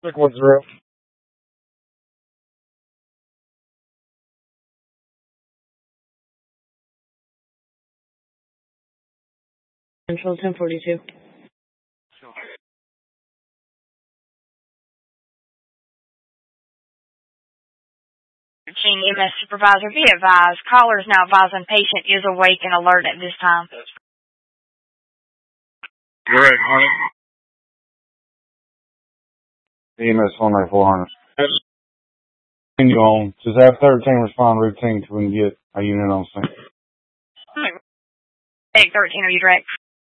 610. Central 1042. EMS supervisor, be advised, caller is now advising patient is awake and alert at this time. Correct, honey. EMS 19400. Continue on. Just have 13 respond routine so we can get a unit on scene. 13, are you direct?